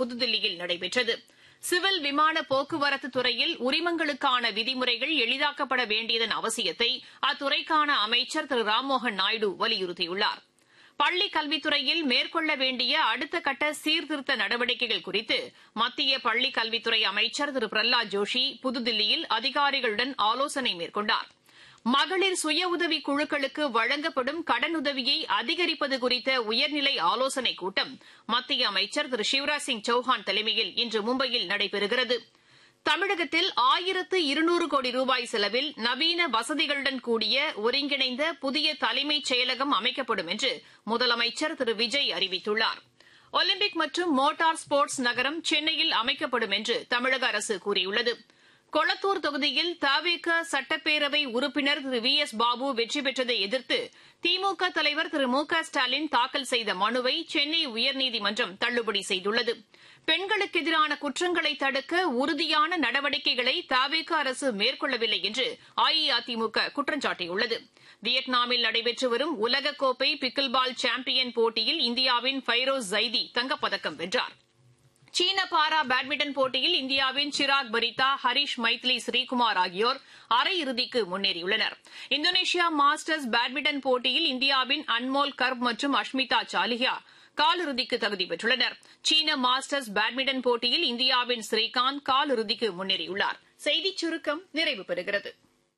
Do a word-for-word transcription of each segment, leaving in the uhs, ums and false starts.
புதுதில்லியில் நடைபெற்றது. சிவில் விமான போக்குவரத்து துறையில் உரிமங்களுக்கான விதிமுறைகள் எளிதாக்கப்பட வேண்டியதன் அவசியத்தை அத்துறைக்கான அமைச்சர் திரு ராம்மோகன் நாயுடு வலியுறுத்தியுள்ளார். பள்ளிக் கல்வித்துறையில் மேற்கொள்ள வேண்டிய அடுத்த கட்ட சீர்திருத்த நடவடிக்கைகள் குறித்து மத்திய பள்ளிக் கல்வித்துறை அமைச்சர் திரு பிரஹ்லாத் ஜோஷி புதுதில்லியில் அதிகாரிகளுடன் ஆலோசனை மேற்கொண்டார். மகளிர் சுய உதவிக் குழுக்களுக்கு வழங்கப்படும் கடனுதவியை அதிகரிப்பது குறித்த உயர்நிலை ஆலோசனைக் கூட்டம் மத்திய அமைச்சர் திரு சிவராஜ் சிங் சௌஹான் தலைமையில் இன்று மும்பையில் நடைபெறுகிறது. தமிழகத்தில் ஆயிரத்து இருநூறு கோடி ரூபாய் செலவில் நவீன வசதிகளுடன் கூடிய ஒருங்கிணைந்த புதிய தலைமைச் செயலகம் அமைக்கப்படும் என்று முதலமைச்சர் திரு விஜய் அறிவித்துள்ளார். ஒலிம்பிக் மற்றும் மோட்டார் ஸ்போர்ட்ஸ் நகரம் சென்னையில் அமைக்கப்படும் என்று தமிழக அரசு கூறியுள்ளது. கொளத்தூர் தொகுதியில் தவிக சட்டப்பேரவை உறுப்பினர் திரு வி எஸ் பாபு வெற்றி பெற்றதை எதிர்த்து திமுக தலைவர் திரு மு க ஸ்டாலின் தாக்கல் செய்த மனுவை சென்னை உயர்நீதிமன்றம் தள்ளுபடி செய்துள்ளது. பெண்களுக்கு எதிரான குற்றங்களை தடுக்க உறுதியான நடவடிக்கைகளை தவிக அரசு மேற்கொள்ளவில்லை என்று அஇஅதிமுக குற்றம் சாட்டியுள்ளது. வியட்நாமில் நடைபெற்று வரும் உலகக்கோப்பை பிக்கில்பால் சாம்பியன் போட்டியில் இந்தியாவின் ஃபைரோஸ் ஜைதி தங்கப்பதக்கம் வென்றார். சீன பாரா பேட்மிண்டன் போட்டியில் இந்தியாவின் சிராக் பரிதா, ஹரிஷ் மைத்லி ஸ்ரீகுமார் ஆகியோர் அரையிறுதிக்கு முன்னேறியுள்ளனர். இந்தோனேஷியா மாஸ்டர்ஸ் பேட்மிண்டன் போட்டியில் இந்தியாவின் அன்மோல் கர்ப் மற்றும் அஷ்மிதா சாலிஹா காலிறுதிக்கு தகுதி பெற்றுள்ளனர். சீன மாஸ்டர்ஸ் பேட்மிண்டன் போட்டியில் இந்தியாவின் ஸ்ரீகாந்த் காலிறுதிக்கு முன்னேறியுள்ளார். செய்திச் சுருக்கம் நிறைவு பெறுகிறது.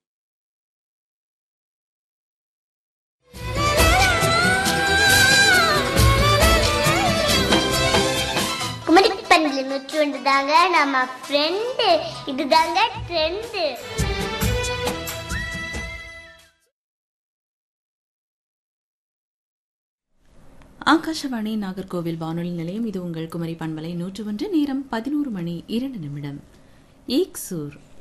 தாங்க நம்ம ஃப்ரெண்டு இதுதாங்க ட்ரெண்ட். ஆகாஷவாணி நாகர்கோவில் வானொலி நிலையம். இது உங்கள் குமரி பண்பலை நூற்று ஒன்று. நேரம் பதினோரு மணி இரண்டு நிமிடம். ஏக் சூர்